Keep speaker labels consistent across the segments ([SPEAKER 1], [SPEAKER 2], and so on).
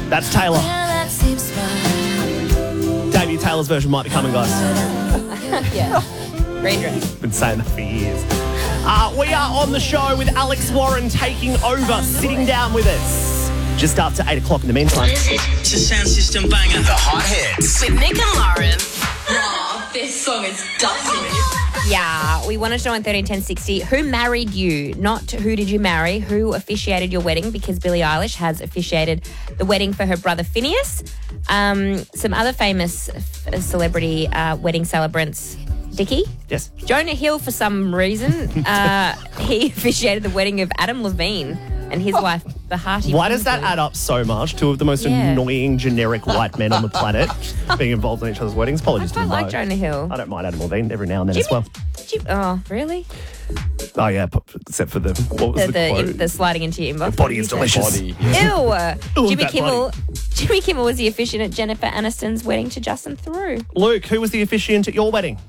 [SPEAKER 1] That's Taylor. Davey Taylor's version might be coming, guys.
[SPEAKER 2] Yeah. Green dress.
[SPEAKER 1] Been saying that for years. We are on the show with Alex Warren taking over, sitting down with us just after 8 o'clock in the meantime.
[SPEAKER 3] It's a sound system banger. The hot hits.
[SPEAKER 4] With Nick and Lauren.
[SPEAKER 5] Oh, this song is dusty.
[SPEAKER 2] Yeah, we wanted to know on 131060 who married you, not who did you marry, who officiated your wedding, because Billie Eilish has officiated the wedding for her brother Phineas. Some other famous celebrity wedding celebrants, Dickie?
[SPEAKER 1] Yes.
[SPEAKER 2] Jonah Hill, for some reason, he officiated the wedding of Adam Levine and his wife, Bahati.
[SPEAKER 1] Why does that add up so much? Two of the most annoying, generic white men on the planet being involved in each other's weddings. Apologies to
[SPEAKER 2] I
[SPEAKER 1] them
[SPEAKER 2] like
[SPEAKER 1] both.
[SPEAKER 2] Jonah Hill.
[SPEAKER 1] I don't mind Adam Levine every now and then as well.
[SPEAKER 2] Oh, really?
[SPEAKER 1] Oh, yeah, except for what was the quote?
[SPEAKER 2] The sliding into your inbox.
[SPEAKER 1] The body is delicious.
[SPEAKER 2] Ew.
[SPEAKER 1] Jimmy
[SPEAKER 2] Kimmel was the officiant at Jennifer Aniston's wedding to Justin Theroux.
[SPEAKER 1] Luke, who was the officiant at your wedding?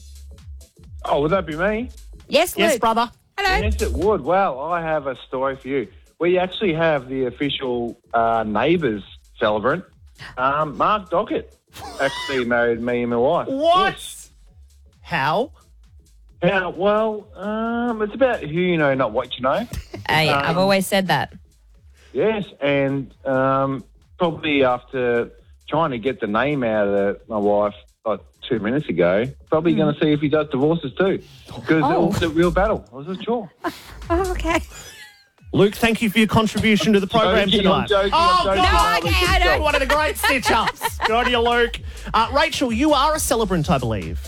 [SPEAKER 6] Oh, would that be me?
[SPEAKER 2] Yes, Luke.
[SPEAKER 1] Yes, brother.
[SPEAKER 2] Hello.
[SPEAKER 6] Yes, it would. Well, I have a story for you. We actually have the official neighbours celebrant. Mark Dockett actually married me and my wife.
[SPEAKER 1] What?
[SPEAKER 6] Yes.
[SPEAKER 1] How?
[SPEAKER 6] Yeah, well, it's about who you know, not what you know.
[SPEAKER 2] Hey, I've always said that.
[SPEAKER 6] Yes, and probably after trying to get the name out of my wife like 2 minutes ago, probably going to see if he does divorces too. Because it was a real battle. It was a chore.
[SPEAKER 2] Oh, okay.
[SPEAKER 1] Luke, thank you for your contribution to the program
[SPEAKER 6] Joking,
[SPEAKER 1] tonight.
[SPEAKER 6] I'm joking,
[SPEAKER 1] oh,
[SPEAKER 6] I'm joking.
[SPEAKER 1] God.
[SPEAKER 2] No, okay, I know.
[SPEAKER 1] One of the great stitch-ups. Good on you, Luke. Rachel, you are a celebrant, I believe.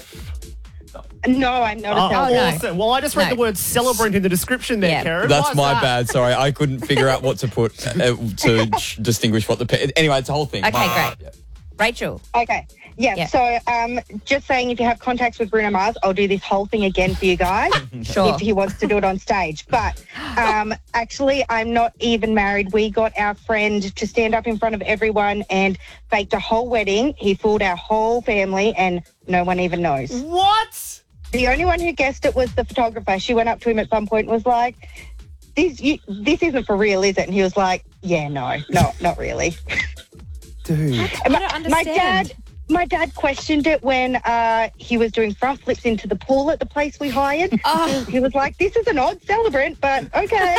[SPEAKER 7] No, I'm not a celebrant.
[SPEAKER 1] Awesome. Well, I just read the word celebrant in the description there, Karen.
[SPEAKER 8] That's
[SPEAKER 1] Why's
[SPEAKER 8] my
[SPEAKER 1] that?
[SPEAKER 8] bad. Sorry, I couldn't figure out what to put to distinguish what the... Anyway, it's a whole thing.
[SPEAKER 2] Okay, great.
[SPEAKER 8] Yeah.
[SPEAKER 2] Rachel.
[SPEAKER 7] Okay. Yeah. So just saying, if you have contacts with Bruno Mars, I'll do this whole thing again for you guys.
[SPEAKER 2] Sure.
[SPEAKER 7] If he wants to do it on stage. But actually, I'm not even married. We got our friend to stand up in front of everyone and faked a whole wedding. He fooled our whole family and no one even knows.
[SPEAKER 1] What?
[SPEAKER 7] The only one who guessed it was the photographer. She went up to him at some point and was like, this isn't for real, is it? And he was like, yeah, no, not really.
[SPEAKER 1] Dude.
[SPEAKER 2] I don't understand.
[SPEAKER 7] My dad questioned it when he was doing front flips into the pool at the place we hired. He was like, this is an odd celebrant, but okay.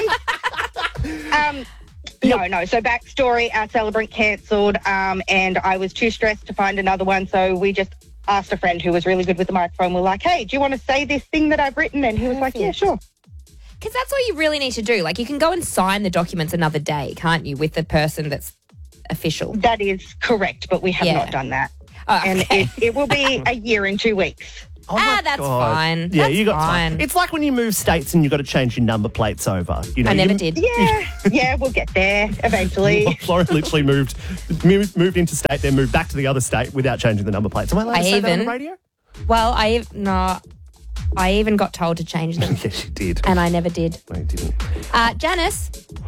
[SPEAKER 7] No. So backstory, our celebrant cancelled and I was too stressed to find another one. So we just asked a friend who was really good with the microphone. We're like, hey, do you want to say this thing that I've written? And he was like, yeah, sure.
[SPEAKER 2] Because that's what you really need to do. Like, you can go and sign the documents another day, can't you, with the person that's official?
[SPEAKER 7] That is correct, but we have not done that.
[SPEAKER 2] Oh, okay.
[SPEAKER 7] And it will be a year and 2 weeks.
[SPEAKER 1] Oh my
[SPEAKER 2] that's
[SPEAKER 1] God.
[SPEAKER 2] fine.
[SPEAKER 1] Yeah,
[SPEAKER 2] That's
[SPEAKER 1] you got
[SPEAKER 2] fine.
[SPEAKER 1] time. It's like when you move states and you've got to change your number plates over. You know,
[SPEAKER 2] I never did.
[SPEAKER 7] Yeah, we'll get there eventually.
[SPEAKER 1] Lauren literally moved into state, then moved back to the other state without changing the number plates. Am I allowed to say that on the radio?
[SPEAKER 2] Well, I even got told to change them.
[SPEAKER 1] Yes, you did.
[SPEAKER 2] And I never did.
[SPEAKER 1] No, you didn't.
[SPEAKER 2] Janice.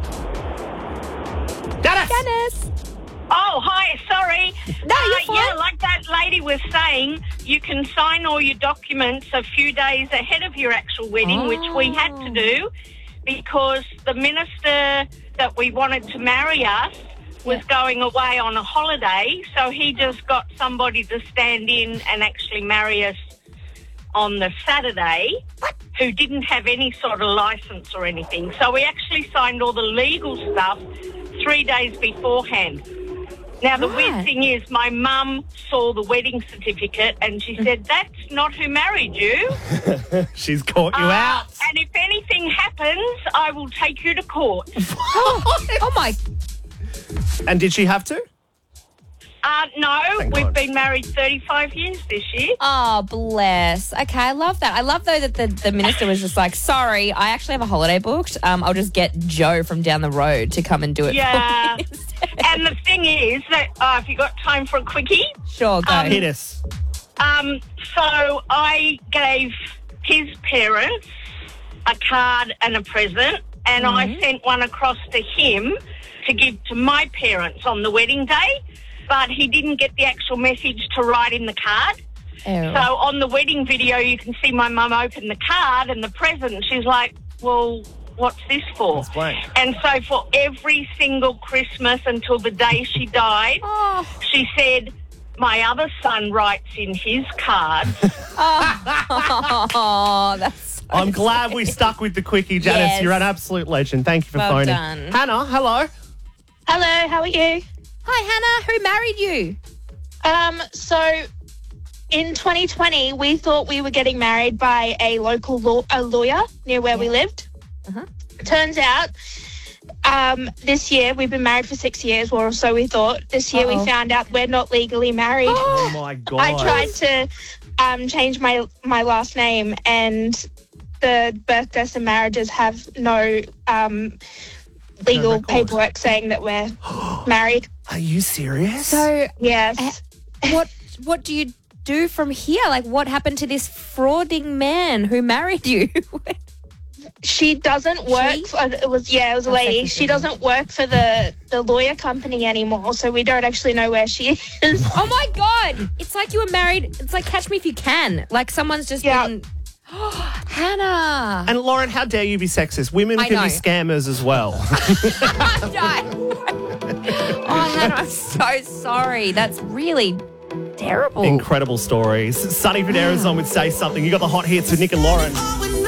[SPEAKER 1] Janice!
[SPEAKER 9] Oh, hi, sorry.
[SPEAKER 2] No, you're fine.
[SPEAKER 9] Yeah, like that lady was saying, you can sign all your documents a few days ahead of your actual wedding, which we had to do because the minister that we wanted to marry us was going away on a holiday, so he just got somebody to stand in and actually marry us on the Saturday who didn't have any sort of license or anything. So we actually signed all the legal stuff 3 days beforehand. Now, the weird thing is my mum saw the wedding certificate and she said, that's not who married you.
[SPEAKER 1] She's caught you out.
[SPEAKER 9] And if anything happens, I will take you to court.
[SPEAKER 2] Oh, my.
[SPEAKER 1] And did she have to?
[SPEAKER 9] No,
[SPEAKER 1] Thank
[SPEAKER 9] we've
[SPEAKER 1] God.
[SPEAKER 9] been married 35 years this year.
[SPEAKER 2] Oh, bless. Okay, I love that. I love, though, that the minister was just like, sorry, I actually have a holiday booked. I'll just get Joe from down the road to come and do it
[SPEAKER 9] Yeah.
[SPEAKER 2] for me instead.
[SPEAKER 9] And the thing is that, if you got time for a quickie,
[SPEAKER 2] Sure, go.
[SPEAKER 1] Hit us.
[SPEAKER 9] so I gave his parents a card and a present, and I sent one across to him to give to my parents on the wedding day, but he didn't get the actual message to write in the card.
[SPEAKER 2] Ew.
[SPEAKER 9] So on the wedding video, you can see my mum open the card and the present, and she's like, well, what's this for?
[SPEAKER 1] Explain.
[SPEAKER 9] And so for every single Christmas until the day she died, she said, my other son writes in his cards.
[SPEAKER 2] Oh, that's so
[SPEAKER 1] I'm glad we stuck with the quickie, Janice.
[SPEAKER 2] Yes.
[SPEAKER 1] You're an absolute legend. Thank you for
[SPEAKER 2] Well
[SPEAKER 1] phoning.
[SPEAKER 2] done.
[SPEAKER 1] Hannah, hello.
[SPEAKER 4] Hello, how are you?
[SPEAKER 2] Hi, Hannah. Who married you?
[SPEAKER 4] So in 2020, we thought we were getting married by a local lawyer near where we lived. Turns out, this year, we've been married for 6 years, or so we thought. This year, we found out we're not legally married.
[SPEAKER 1] Oh, my God.
[SPEAKER 4] I tried to change my last name, and the birth, deaths, and marriages have no legal paperwork saying that we're married.
[SPEAKER 1] Are you serious?
[SPEAKER 2] So,
[SPEAKER 4] Yes.
[SPEAKER 2] what do you do from here? Like, what happened to this frauding man who married you?
[SPEAKER 4] She doesn't work. It was a lady. She doesn't work for the lawyer company anymore, so we don't actually know where she is.
[SPEAKER 2] Oh my God! It's like you were married. It's like Catch Me If You Can. Like someone's just been. Hannah.
[SPEAKER 1] And Lauren, how dare you be sexist? Women
[SPEAKER 2] I
[SPEAKER 1] can
[SPEAKER 2] know.
[SPEAKER 1] be scammers as well.
[SPEAKER 2] Oh, Hannah, I'm so sorry. That's really terrible.
[SPEAKER 1] Incredible stories. Sunny Federa's on with Say Something. You got the hot hits with Nick and Lauren.